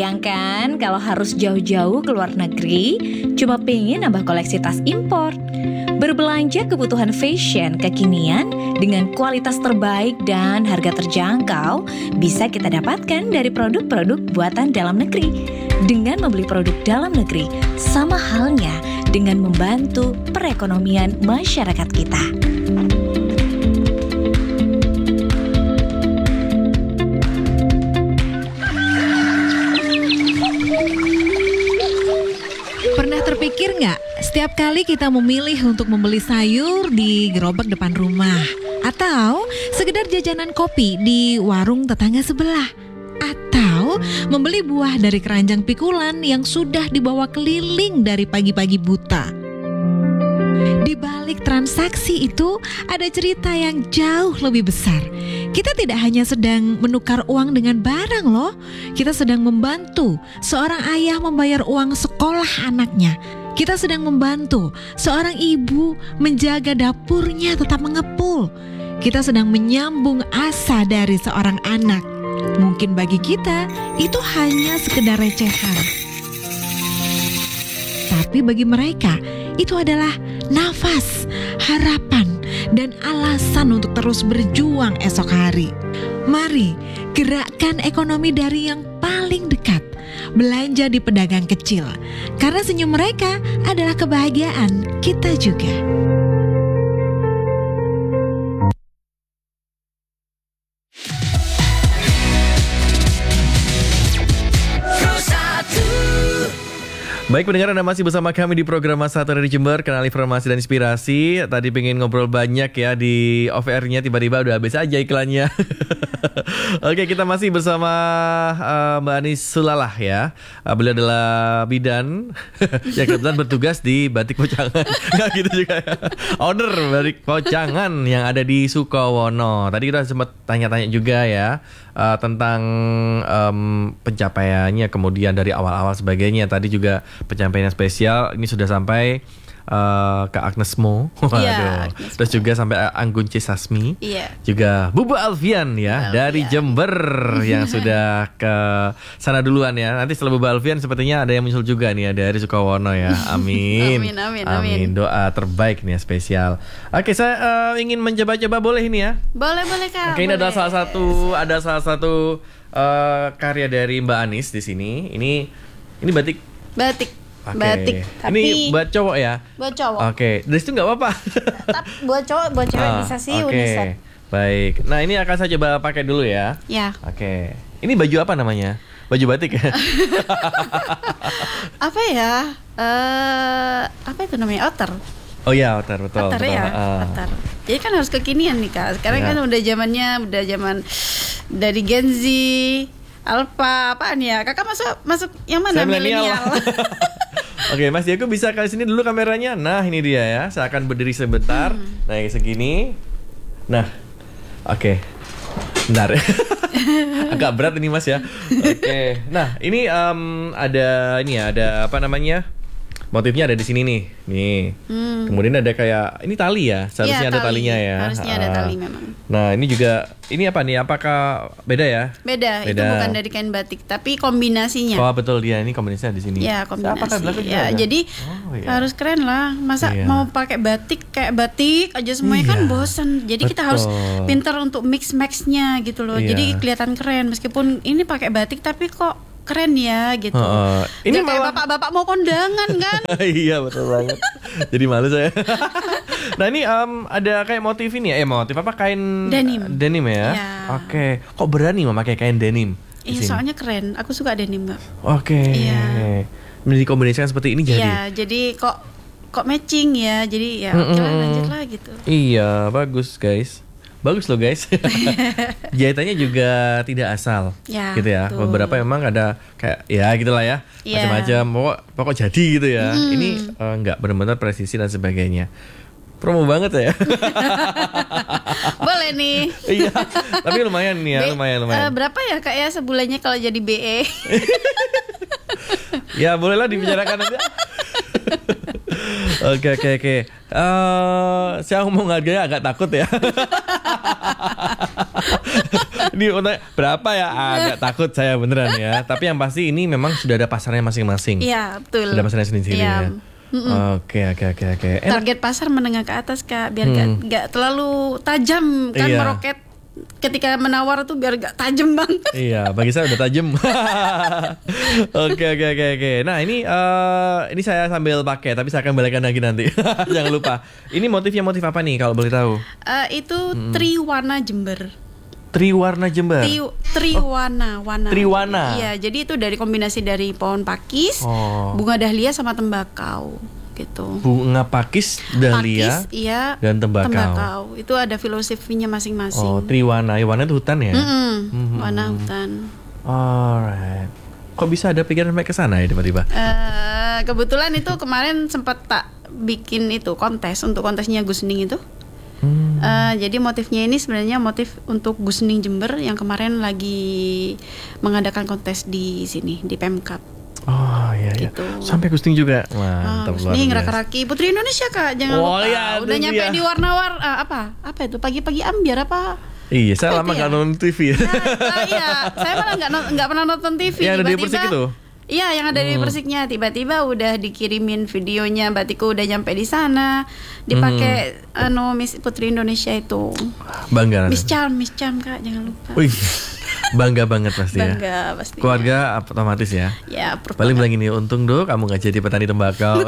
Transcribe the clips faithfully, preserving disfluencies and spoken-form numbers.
Bayangkan kalau harus jauh-jauh ke luar negeri, cuma pengen nambah koleksi tas impor. Berbelanja kebutuhan fashion kekinian dengan kualitas terbaik dan harga terjangkau bisa kita dapatkan dari produk-produk buatan dalam negeri. Dengan membeli produk dalam negeri, sama halnya dengan membantu perekonomian masyarakat kita. Pernah terpikir nggak, setiap kali kita memilih untuk membeli sayur di gerobak depan rumah, atau sekedar jajanan kopi di warung tetangga sebelah, atau membeli buah dari keranjang pikulan yang sudah dibawa keliling dari pagi-pagi buta. Di balik transaksi itu ada cerita yang jauh lebih besar. Kita tidak hanya sedang menukar uang dengan barang loh, kita sedang membantu seorang ayah membayar uang sekolah anaknya. Kita sedang membantu seorang ibu menjaga dapurnya tetap mengepul. Kita sedang menyambung asa dari seorang anak. Mungkin bagi kita itu hanya sekedar recehan, tapi bagi mereka itu adalah nafas, harapan, dan alasan untuk terus berjuang esok hari. Mari gerakkan ekonomi dari yang paling dekat. Belanja di pedagang kecil, karena senyum mereka adalah kebahagiaan kita juga. Baik pendengar, Anda masih bersama kami di program Satu dari Jember, Kanal Informasi dan Inspirasi. Tadi pengen ngobrol banyak ya di off air-nya, tiba-tiba udah habis aja iklannya. Oke, kita masih bersama uh, Mbak Anis Sulalah ya. Uh, beliau adalah bidan yang kebetulan bertugas di Batik Pocangan. Nggak gitu juga ya. Owner Batik Pocangan yang ada di Sukowono. Tadi kita sempat tanya-tanya juga ya uh, tentang um, pencapaiannya, kemudian dari awal-awal sebagainya. Tadi juga pencapaian spesial ini sudah sampai uh, ke Agnes Mo, iya, terus juga sampai Anggun C. Sasmi, iya. juga Bubu Alfian ya, Alfian. dari Jember yang sudah ke sana duluan ya. Nanti setelah Bubu Alfian sepertinya ada yang muncul juga nih ya dari Sukowono ya. Amin. amin, amin, amin. amin. Doa terbaik nih ya, spesial. Oke, saya uh, ingin mencoba-coba, boleh ini ya? Boleh, boleh Kak. Oke, ini boleh. ada salah satu ada salah satu uh, karya dari Mbak Anis di sini. Ini ini batik. Batik. Oke. Batik. Tapi Ini buat cowok ya? buat cowok. Oke, dari situ nggak apa-apa. Tapi buat cowok, buat cewek Ah, bisa sih oke. unisex. Baik. Nah, ini akan saya coba pakai dulu ya. Ya. Oke. Ini baju apa namanya? Baju batik ya? Apa ya? Eh, apa itu namanya? Outer. Oh iya, outer, betul. Outer betul. ya, Ah. outer. Jadi kan harus kekinian nih Kak. Sekarang Ya. kan udah zamannya, udah zaman dari Gen Z, Alpha, apaan ya? Kakak masuk masuk yang mana? Saya milenial. Milenial. Oke, Mas Diego bisa ke sini dulu kameranya. Nah, ini dia ya. Saya akan berdiri sebentar. Hmm. Nah, segini. Nah, oke. Bentar. Agak berat ini Mas ya. Oke. Nah, ini um, ada ini ya, ada apa namanya? Motifnya ada di sini nih. Nih. Hmm. Kemudian ada kayak ini tali ya. Seharusnya Iya, ada tali. talinya ya. Harusnya ada Ah. tali memang. Nah, ini juga ini apa nih? Apakah beda ya? Beda, itu Beda. bukan dari kain batik, tapi kombinasinya. Oh, betul dia. Ini kombinasinya di sini. Ya, Apakah kombinasi. belakang juga Ya, ada? jadi Oh, iya. harus keren lah. Masa Iya. mau pakai batik kayak batik aja semuanya kan Iya. bosan. Jadi kita harus Betul. pintar untuk mix-maxnya gitu loh. Iya. Jadi kelihatan keren meskipun ini pakai batik tapi kok keren ya gitu. Heeh. Ini Ini kayak malah- bapak-bapak mau kondangan kan? Iya, betul banget. Jadi malu saya. Nah, ini um, ada kayak motif ini ya. Eh, motif apa? Kain Denim. Denim ya. Iya. Oke. Kok berani memakai kain denim? di Iya, sini? soalnya keren. Aku suka denim, Mbak. Oke. Iya. Dikombinasikan seperti ini jadi. Iya, jadi kok kok matching ya. Jadi ya oke lah, Mm-mm. lanjut lah gitu. Iya, bagus guys. Bagus loh guys. Jahitannya juga tidak asal. Ya, gitu ya. betul. Beberapa memang ada kayak ya gitulah ya. Iya. Macam-macam. Pokok pokok jadi gitu ya. Hmm. Ini eh, enggak benar-benar presisi dan sebagainya. Promo banget ya. Boleh nih. Iya. Tapi lumayan nih ya, B- lumayan eh, lumayan. berapa ya Kak ya sebulannya kalau jadi B E? Ya bolehlah dibicarakan nanti. Oke oke oke. Eh, saya ngomong harganya agak takut ya. Ini untuk berapa ya? Agak takut saya beneran ya. Tapi yang pasti ini memang sudah ada pasarnya masing-masing. Iya, betul. Sudah pasarnya sendiri-sendiri Iya. ya. Oke oke oke oke. Enak. Target pasar menengah ke atas Kak, biar nggak Hmm. nggak terlalu tajam kan Iya. meroket. Ketika menawar tuh biar gak tajam banget. Iya, bagi saya udah tajam. Oke oke oke oke. Nah ini eh, ini saya sambil pakai, tapi saya akan balikan lagi nanti. Jangan lupa. Ini motifnya motif apa nih kalau boleh tahu? Eh, itu triwarna Jember. Triwarna Jember. Tri, triwarna, warna. Triwarna. Iya, jadi itu dari kombinasi dari pohon pakis, Oh. bunga dahlia sama tembakau gitu. Bunga pakis, dahlia, Pakis, iya, dan tembakau. Itu ada filosofinya masing-masing. Oh, triwarna. Ya, warna itu hutan ya? Mm-mm, Mhm. warna hutan. Alright. Kok bisa ada pikiran sampai ke sana ya tiba-tiba? Eh, kebetulan itu kemarin sempat tak bikin itu kontes untuk kontesnya Gusning itu. Hmm. Eh, jadi motifnya ini sebenarnya motif untuk Gusning Jember yang kemarin lagi mengadakan kontes di sini di Pemkap. Oh iya iya. Gitu. Sampai Gusting juga. Ah, Mantap luar Gusning biasa. Raka-Raki Putri Indonesia Kak, jangan Oh, lupa. iya, Udah itu nyampe dia. di warna-war ah, apa? Apa itu? Pagi-pagi ambiar apa? Iya, saya Apa lama itu nggak ya? nonton T V. Ah, ah, iya, saya malah nggak no- nggak pernah nonton T V. Yang ada di Tiba-tiba- Persik itu? Iya, yang ada di Hmm. Persiknya. Tiba-tiba udah dikirimin videonya, batikku udah nyampe di sana. Dipakai Hmm. anu Miss Putri Indonesia itu. Bangga. Miss Charm, Miss Charm Kak, jangan lupa. Wih, bangga banget pasti ya. Bangga pasti. Keluarga otomatis ya. Ya, per- Paling bilang gini, untung dong kamu gak jadi petani tembakau.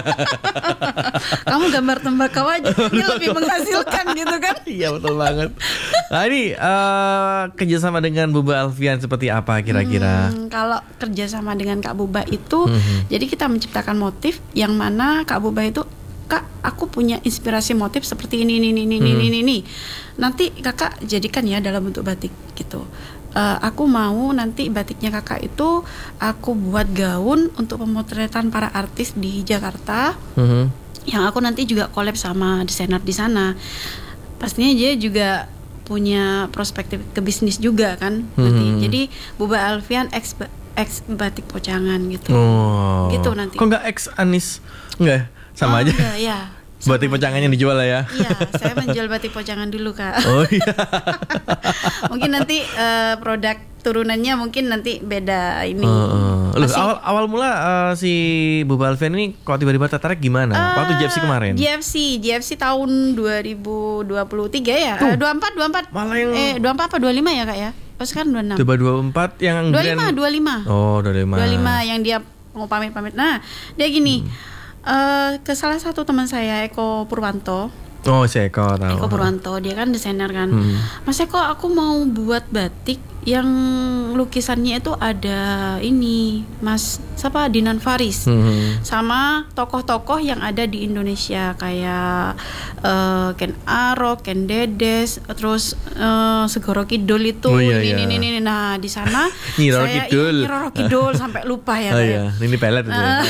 kamu gambar tembakau aja, ini lebih menghasilkan gitu kan? Iya betul banget. Nah ini eh, kerjasama dengan Buba Alfian seperti apa kira-kira? Hmm, kalau kerjasama dengan Kak Buba itu, Mhm. jadi kita menciptakan motif yang mana Kak Buba itu, Kak, aku punya inspirasi motif seperti ini, ini, ini, ini, Hmm. ini, ini. Nanti kakak jadikan ya dalam bentuk batik gitu. Eh, aku mau nanti batiknya kakak itu aku buat gaun untuk pemotretan para artis di Jakarta. Mhm. Yang aku nanti juga collab sama desainer di sana. Pastinya dia juga punya perspektif ke bisnis juga kan nanti. Hmm. Jadi Buba Alfian ex ex batik pocangan gitu. Oh. Gitu nanti. Kok nggak ex Anis? Enggak, sama Oh, aja. enggak, ya. Batik Sama pocangannya aja. dijual lah ya. Iya, saya menjual batik pocangan dulu Kak. Oh iya. Mungkin nanti eh, produk turunannya mungkin nanti beda ini. Heeh. Loh, Masih- awal awal mula eh, si Buba Alfian ini kok tiba-tiba tertarik gimana? Waktu J F C kemarin. J F C, J F C tahun dua ribu dua puluh tiga ya? Tuh. Eh, dua puluh empat, dua puluh empat. Malah yang- Eh, dua puluh empat apa dua puluh lima ya Kak ya? Oh sekarang dua puluh enam. Coba dua puluh empat yang dua puluh lima, grand- dua puluh lima. Oh, dua puluh lima. dua puluh lima yang dia mau pamit-pamit. Nah, dia gini. eh, ke salah satu teman saya Eko Purwanto. Oh, si Eko tahu. Eko Purwanto, dia kan desainer kan. Hmm. Mas Eko, aku mau buat batik yang lukisannya itu ada ini, Mas siapa Dinan Faris. Hmm. Sama tokoh-tokoh yang ada di Indonesia kayak eh, Ken Arok, Ken Dedes, terus eh, Segoro Kidul itu Oh, iya, ini, iya. ini, ini, ini. Nah di sana Nyi Roro saya Kidul. Nyi Roro Kidul sampai lupa ya. Oh Kak, iya, ini pelet itu. Ah.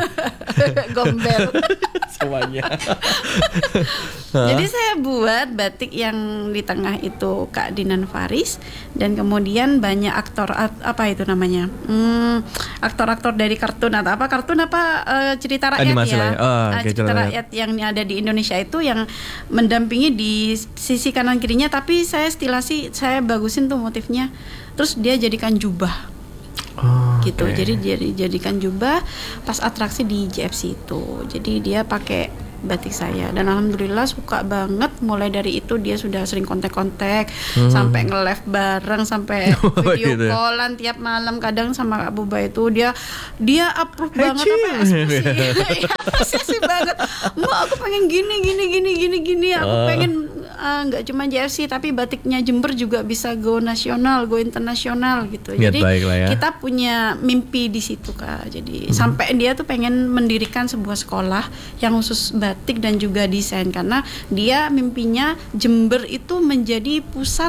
Gombel. Semuanya. Jadi saya buat batik yang di tengah itu Kak Dinan Faris dan kemudian banyak aktor at- apa itu namanya Hmm, aktor-aktor dari kartun atau apa kartun apa eh, cerita rakyat Animasi ya, lah ya. Oh, Ah, oke, cerita cerita rakyat yang ada di Indonesia itu yang mendampingi di sisi kanan kirinya tapi saya stilasi saya bagusin tuh motifnya terus dia jadikan jubah. Oh, Gitu. oke. Jadi jadi jadikan jubah pas atraksi di J F C itu. Jadi dia pakai batik saya dan alhamdulillah suka banget. Mulai dari itu dia sudah sering kontak-kontak sampai nge-live bareng sampai Oh, video gitu ya. callan tiap malam kadang sama Kak Buba itu dia dia approve banget Hecim. apa ekspresi ya, ekspresi banget. Mbak aku pengen gini gini gini gini gini aku Oh. pengen eh, nggak cuma J F C tapi batiknya Jember juga bisa go nasional, go internasional gitu. Niat Jadi baik lah ya. kita punya mimpi di situ Kak. Jadi sampai dia tuh pengen mendirikan sebuah sekolah yang khusus batik dan juga desain karena dia mimpinya Jember itu menjadi pusat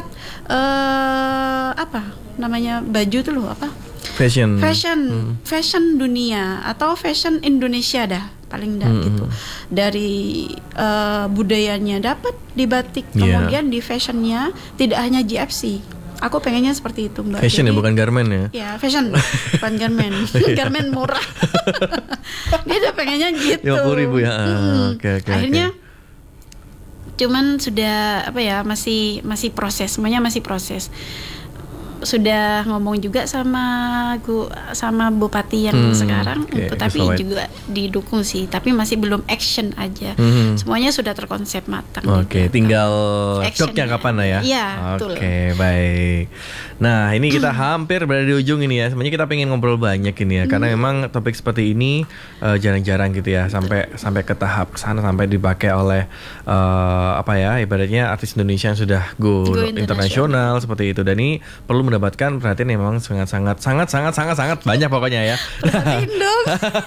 eh apa namanya baju tuh loh apa? Fashion. Fashion, fashion dunia atau fashion Indonesia dah paling dah Hmm. gitu. Dari eh, budayanya dapat di batik, Iya. kemudian di fashionnya tidak hanya J F C. Aku pengennya seperti itu Mbak. Fashion ya, Jadi- bukan garment ya. Ya, fashion, bukan garment. Garment murah. Dia udah pengennya gitu. lima puluh ribu ya. Ah, Mm-mm. oke, oke, Akhirnya oke. cuman sudah apa ya, masih masih proses, semuanya masih proses. sudah ngomong juga sama gu, sama bupati yang Hmm, sekarang, oke, tapi Gus Wawed. juga didukung sih, tapi masih belum action aja. Hmm. Semuanya sudah terkonsep matang. Oke, juga. tinggal Actionnya. doknya kapan lah ya? Iya, Oke, betul. baik. Nah, ini kita hampir berada di ujung ini ya. Sebenarnya kita pengen ngobrol banyak ini ya, karena memang topik seperti ini eh, jarang-jarang gitu ya, sampai sampai ke tahap sana, sampai dipakai oleh eh, apa ya, ibaratnya artis Indonesia yang sudah go, Go internasional internasional. seperti itu. Dan ini perlu mendapatkan perhatian yang memang sangat-sangat sangat-sangat sangat-sangat banyak pokoknya ya. Dong.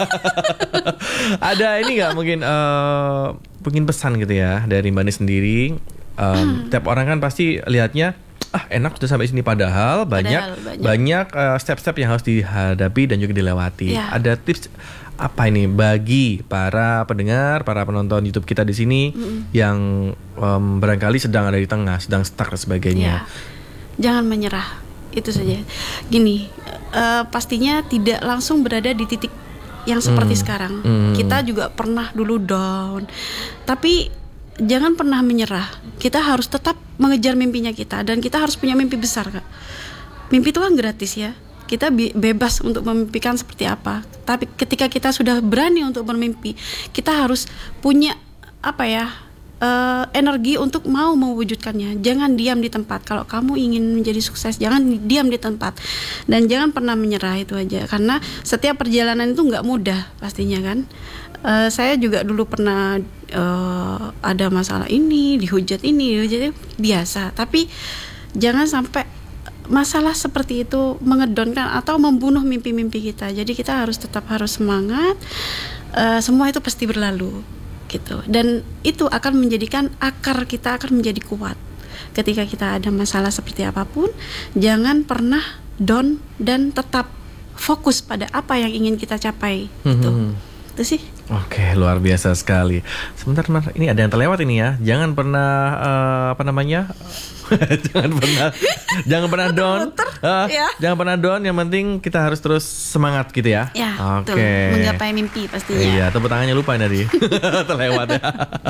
Ada ini nggak mungkin eh mungkin pesan gitu ya dari Mbak Ani sendiri? Um, tiap orang kan pasti lihatnya ah enak sudah sampai sini, padahal banyak Padahal banyak. banyak eh, step-step yang harus dihadapi dan juga dilewati. Ya. Ada tips apa ini bagi para pendengar, para penonton YouTube kita di sini yang em, barangkali sedang ada di tengah, sedang stuck dan sebagainya. Ya. Jangan menyerah, itu saja. Gini, eh, pastinya tidak langsung berada di titik yang seperti Hmm. sekarang. Hmm. Kita juga pernah dulu down, tapi jangan pernah menyerah. Kita harus tetap mengejar mimpinya kita, dan kita harus punya mimpi besar, Kak. Mimpi itu kan gratis ya. Kita bi- bebas untuk memimpikan seperti apa. Tapi ketika kita sudah berani untuk bermimpi, kita harus punya apa ya? eh, energi untuk mau mewujudkannya. Jangan diam di tempat. Kalau kamu ingin menjadi sukses, jangan diam di tempat, dan jangan pernah menyerah, itu aja. Karena setiap perjalanan itu nggak mudah pastinya kan. Eh, saya juga dulu pernah eh, ada masalah ini, dihujat ini, dihujat itu, biasa. Tapi jangan sampai masalah seperti itu mengedonkan atau membunuh mimpi-mimpi kita. Jadi kita harus tetap harus semangat. Eh, semua itu pasti berlalu, gitu. Dan itu akan menjadikan akar kita akan menjadi kuat. Ketika kita ada masalah seperti apapun, jangan pernah down dan tetap fokus pada apa yang ingin kita capai. Gitu. Hmm. Itu sih. Oke, luar biasa sekali. Sebentar, Mar, ini ada yang terlewat ini ya. Jangan pernah eh, apa namanya? jangan pernah jangan pernah down. Ah, ya. Jangan pernah down, yang penting kita harus terus semangat gitu ya. Ya, Oke. betul. Menggapai mimpi pastinya. Iya, tepuk tangannya lupa tadi. Terlewat ya.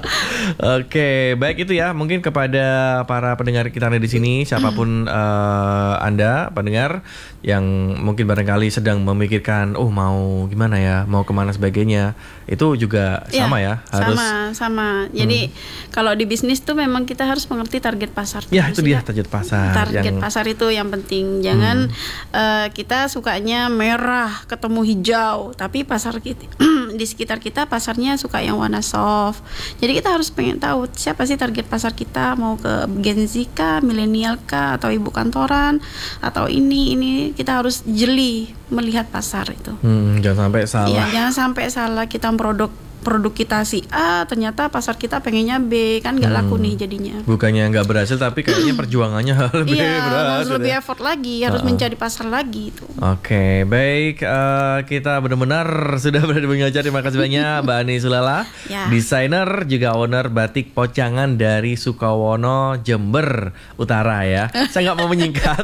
Oke, baik itu ya. Mungkin kepada para pendengar kita di sini, siapapun eh, Anda pendengar yang mungkin barangkali sedang memikirkan, oh mau gimana ya, mau kemana sebagainya, itu juga sama ya, harus. sama sama. Jadi kalau di bisnis tuh memang kita harus mengerti target pasar. Ya, itu dia Maksudnya, target pasar. Target yang- pasar itu yang penting. Jangan eh, kita sukanya merah ketemu hijau, tapi pasar kita di sekitar kita pasarnya suka yang warna soft. Jadi kita harus pengen tahu siapa sih target pasar kita, mau ke Gen Z kah, milenial kah, atau ibu kantoran, atau ini ini kita harus jeli melihat pasar itu. Hmm, jangan sampai salah. Iya, jangan sampai salah kita produk produk kita si A, ternyata pasar kita pengennya B, kan nggak laku Hmm. nih jadinya. Bukannya nggak berhasil, tapi kayaknya perjuangannya lebih Iya, berat. harus gitu lebih ya. effort lagi, harus mencari pasar lagi itu. Oke, baik. eh, kita benar-benar sudah berada di pengajar. Terima kasih banyak Mbak Ani Sulala, Ya. desainer juga owner batik Pocangan dari Sukowono, Jember Utara ya. Saya nggak mau menyingkat.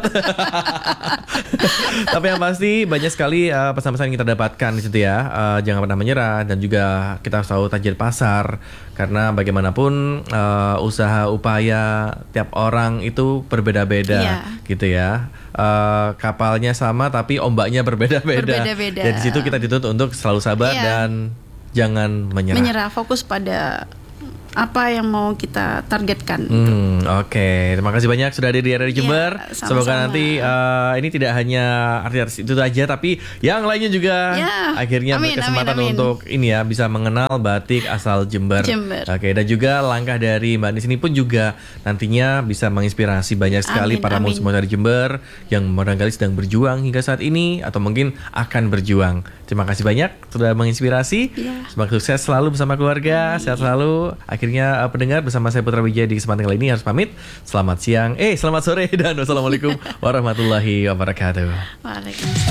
Tapi yang pasti banyak sekali eh, pesan-pesan yang kita dapatkan di situ ya. Eh, jangan pernah menyerah, dan juga kita harus tahu target pasar, karena bagaimanapun eh, usaha upaya tiap orang itu berbeda-beda Iya. gitu ya. Eh, kapalnya sama tapi ombaknya berbeda-beda. Berbeda-beda. Dan di situ kita dituntut untuk selalu sabar Iya. dan jangan menyerah. Menyerah, fokus pada apa yang mau kita targetkan. Hmm, Oke, terima kasih banyak sudah hadir di R R I Jember. Iya, sama-sama. Semoga nanti eh, ini tidak hanya artis-artis itu saja, tapi yang lainnya juga Ya, akhirnya amin, berkesempatan amin, amin. untuk ini ya bisa mengenal batik asal Jember. Jember. Oke, dan juga langkah dari Mbak Nis ini pun juga nantinya bisa menginspirasi banyak sekali Amin, para amin. muslim dari Jember yang barangkali sedang berjuang hingga saat ini atau mungkin akan berjuang. Terima kasih banyak sudah menginspirasi. Ya. Semoga sukses selalu bersama keluarga, sehat selalu. Akhirnya uh, pendengar bersama saya Putra Wijaya di kesempatan kali ini harus pamit. Selamat siang, eh selamat sore dan wassalamualaikum warahmatullahi wabarakatuh. Waalaikumsalam.